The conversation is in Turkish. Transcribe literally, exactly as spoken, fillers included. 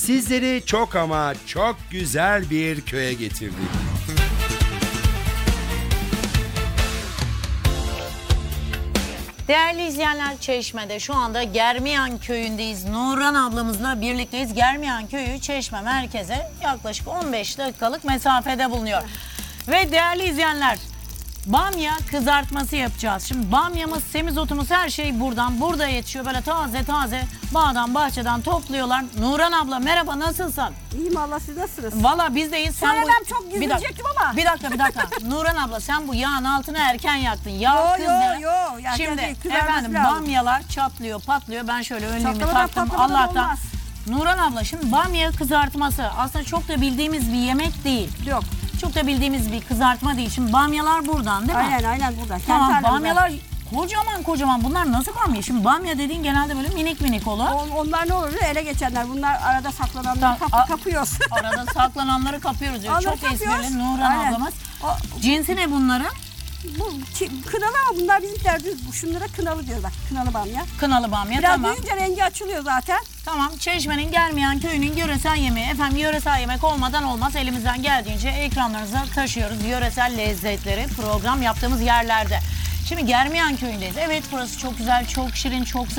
sizleri çok ama çok güzel bir köye getirdik. Değerli izleyenler, Çeşme'de şu anda Germiyan köyündeyiz. Nurhan ablamızla birlikteyiz. Germiyan köyü Çeşme merkeze yaklaşık on beş dakikalık mesafede bulunuyor. Ve değerli izleyenler, bamya kızartması yapacağız. Şimdi bamyamız, semizotumuz, her şey buradan. Burada yetişiyor. Böyle taze taze bağdan bahçeden topluyorlar. Nurhan abla merhaba, nasılsın? İyiyim Allah, siz nasılsınız? Valla biz deyiz. Sen bu... ben çok gizleyecektim ama. Bir dakika bir dakika. Nurhan abla sen bu yağın altına erken yaktın. Yağ Yo kızdı. yo yo. Ya Şimdi değil, efendim bamyalar çatlıyor patlıyor. Ben şöyle önlüğümü Çatlamadan, taktım patlamadan Allah'tan. olmaz. Nurhan abla şimdi bamya kızartması aslında çok da bildiğimiz bir yemek değil. Yok. Çok da bildiğimiz bir kızartma değil. Şimdi bamyalar buradan değil mi? Aynen aynen buradan. Tamam, Kendi bamyalar kocaman kocaman. Bunlar nasıl bamya? Şimdi bamya dediğin genelde böyle minik minik olur. On, onlar ne olur? Ele geçenler. Bunlar arada saklananları Ta- kap, a- kapıyoruz. Arada saklananları kapıyoruz diyor. Onları Çok kapıyoruz. esmerli Nurhan Aynen. ablamız. O, Cinsi ne bunların? bu ki- kınalı ama bunlar bizimkiler düz. Şunlara kınalı diyorlar. Kınalı bamya. Kınalı bamya, Biraz tamam. büyüyünce rengi açılıyor zaten. Tamam, Çeşme'nin Germiyan köyünün yöresel yemeği. Efendim yöresel yemek olmadan olmaz. Elimizden geldiğince ekranlarınıza taşıyoruz. Yöresel lezzetleri program yaptığımız yerlerde. Şimdi Germiyan köyündeyiz. Evet, burası çok güzel, çok şirin, çok